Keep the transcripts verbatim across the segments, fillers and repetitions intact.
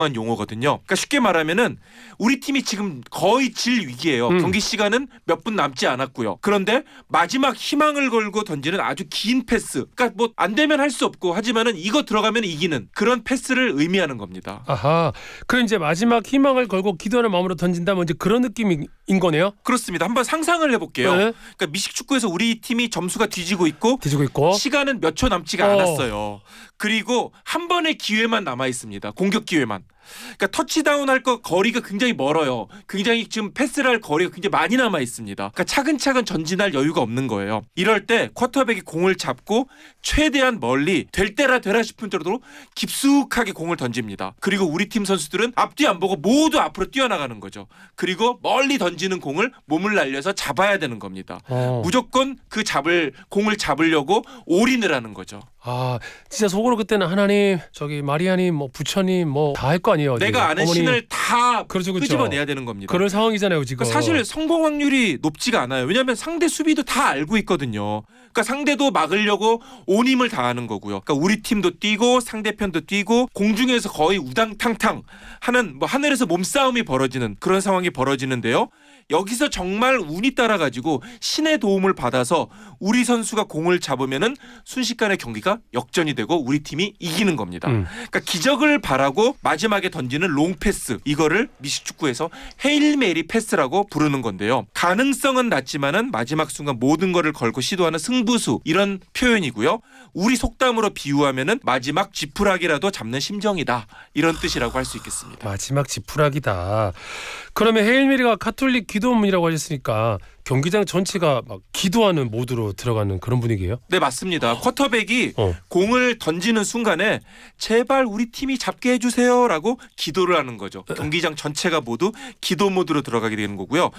용어거든요. 그러니까 쉽게 말하면은 우리 팀이 지금 거의 질 위기예요. 음. 경기 시간은 몇 분 남지 않았고요. 그런데 마지막 희망을 걸고 던지는 아주 긴 패스. 그러니까 뭐 안 되면 할 수 없고 하지만은 이거 들어가면 이기는 그런 패스를 의미하는 겁니다. 아하. 그럼 이제 마지막 희망을 걸고 기도하는 마음으로 던진다면 이제 그런 느낌인 거네요. 그렇습니다. 한번 상상을 해볼게요. 네. 그러니까 미식축구에서 우리 팀이 점수가 뒤지고 있고 뒤지고 있고 시간은 몇 초 남지가 어. 않았어요. 그리고 한 번의 기회만 남아 있습니다. 공격 기회만. 그러니까 터치다운 할 거 거리가 굉장히 멀어요. 굉장히 지금 패스를 할 거리가 굉장히 많이 남아 있습니다. 그러니까 차근차근 전진할 여유가 없는 거예요. 이럴 때 쿼터백이 공을 잡고 최대한 멀리 될 때라 되라 싶은 정도로 깊숙하게 공을 던집니다. 그리고 우리 팀 선수들은 앞뒤 안 보고 모두 앞으로 뛰어나가는 거죠. 그리고 멀리 던지는 공을 몸을 날려서 잡아야 되는 겁니다. 어. 무조건 그 잡을 공을 잡으려고 올인을 하는 거죠. 아 진짜 속으로 그때는 하나님 저기 마리아님 뭐 부처님 뭐 다 할 거 아니에요. 내가 아는 어머니. 신을 다 그렇죠, 그렇죠. 끄집어내야 되는 겁니다. 그런 상황이잖아요 지금. 그러니까 사실 성공 확률이 높지가 않아요. 왜냐하면 상대 수비도 다 알고 있거든요. 그러니까 상대도 막으려고 온 힘을 다하는 거고요. 그러니까 우리 팀도 뛰고 상대편도 뛰고 공중에서 거의 우당탕탕 하는 뭐 하늘에서 몸싸움이 벌어지는 그런 상황이 벌어지는데요. 여기서 정말 운이 따라가지고 신의 도움을 받아서 우리 선수가 공을 잡으면은 순식간에 경기가 역전이 되고 우리 팀이 이기는 겁니다. 음. 그러니까 기적을 바라고 마지막에 던지는 롱 패스 이거를 미식축구에서 헤일 메리 패스라고 부르는 건데요. 가능성은 낮지만은 마지막 순간 모든 거를 걸고 시도하는 승부수 이런 표현이고요. 우리 속담으로 비유하면은 마지막 지푸라기라도 잡는 심정이다 이런 뜻이라고 할 수 있겠습니다. 마지막 지푸라기다. 그러면 헤일메리가 가톨릭 기도문이라고 하셨으니까 경기장 전체가 막 기도하는 모드로 들어가는 그런 분위기예요? 네 맞습니다. 쿼터백이 어. 공을 던지는 순간에 제발 우리 팀이 잡게 해주세요라고 기도를 하는 거죠. 경기장 전체가 모두 기도 모드로 들어가게 되는 거고요.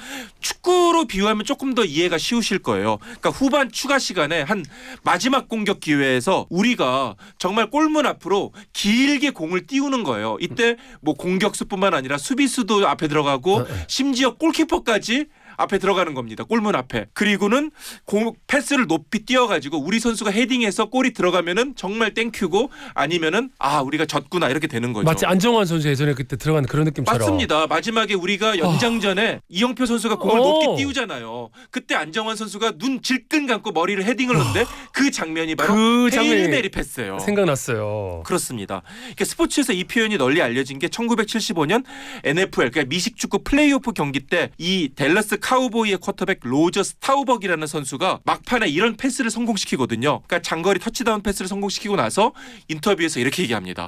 축구로 비유하면 조금 더 이해가 쉬우실 거예요. 그러니까 후반 추가 시간에 한 마지막 공격 기회에서 우리가 정말 골문 앞으로 길게 공을 띄우는 거예요. 이때 뭐 공격수뿐만 아니라 수비수도 앞에 들어가고 심지어 골키퍼까지 앞에 들어가는 겁니다. 골문 앞에. 그리고는 공 패스를 높이 띄어가지고 우리 선수가 헤딩해서 골이 들어가면은 정말 땡큐고 아니면은 아 우리가 졌구나 이렇게 되는 거죠. 마치 안정환 선수 예전에 그때 들어간 그런 느낌처럼. 맞습니다. 마지막에 우리가 연장전에 어. 이영표 선수가 공을 어. 높게 띄우잖아요. 그때 안정환 선수가 눈 질끈 감고 머리를 헤딩을 하는데 그 장면이 바로 그 헤일 메리 패스예요. 생각났어요. 그렇습니다. 그러니까 스포츠에서 이 표현이 널리 알려진 게 천구백칠십오 년 엔에프엘 그러니까 미식축구 플레이오프 경기 때 이 댈러스 카우보이의 쿼터백 로저 스타우벅이라는 선수가 막판에 이런 패스를 성공시키거든요. 그러니까 장거리 터치다운 패스를 성공시키고 나서 인터뷰에서 이렇게 얘기합니다.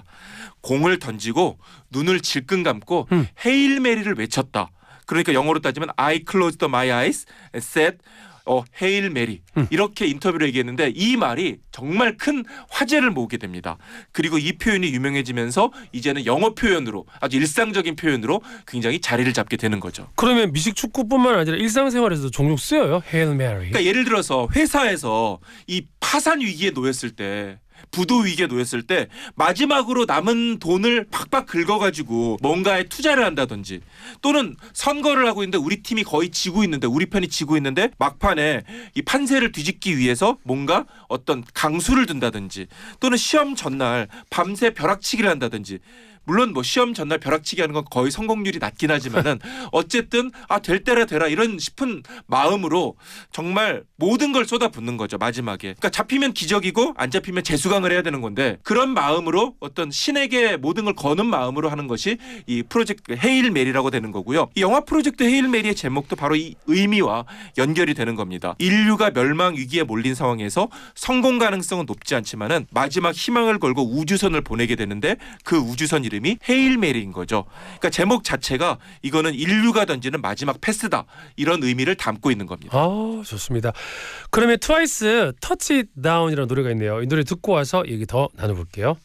공을 던지고 눈을 질끈 감고 음. 헤일 메리를 외쳤다. 그러니까 영어로 따지면 I closed my eyes and said 어, 헤일 메리 음. 이렇게 인터뷰를 얘기했는데 이 말이 정말 큰 화제를 모으게 됩니다. 그리고 이 표현이 유명해지면서 이제는 영어 표현으로 아주 일상적인 표현으로 굉장히 자리를 잡게 되는 거죠. 그러면 미식축구뿐만 아니라 일상생활에서도 종종 쓰여요? 헤일 메리. 그러니까 예를 들어서 회사에서 이 파산 위기에 놓였을 때 부도 위기에 놓였을 때 마지막으로 남은 돈을 팍팍 긁어가지고 뭔가에 투자를 한다든지 또는 선거를 하고 있는데 우리 팀이 거의 지고 있는데 우리 편이 지고 있는데 막판에 이 판세를 뒤집기 위해서 뭔가 어떤 강수를 둔다든지 또는 시험 전날 밤새 벼락치기를 한다든지 물론 뭐 시험 전날 벼락치기 하는 건 거의 성공률이 낮긴 하지만은 어쨌든 아 될 때라 되라 이런 싶은 마음으로 정말 모든 걸 쏟아붓는 거죠 마지막에. 그러니까 잡히면 기적이고 안 잡히면 재수강을 해야 되는 건데 그런 마음으로 어떤 신에게 모든 걸 거는 마음으로 하는 것이 이 프로젝트 헤일 메리라고 되는 거고요. 이 영화 프로젝트 헤일 메리의 제목도 바로 이 의미와 연결이 되는 겁니다. 인류가 멸망 위기에 몰린 상황에서 성공 가능성은 높지 않지만은 마지막 희망을 걸고 우주선을 보내게 되는데 그 우주선 이름이 헤일 메리인 거죠. 그러니까 제목 자체가 이거는 인류가 던지는 마지막 패스다 이런 의미를 담고 있는 겁니다. 아 좋습니다. 그러면 트와이스 터치 다운이라는 노래가 있네요. 이 노래 듣고 와서 얘기 더 나눠볼게요.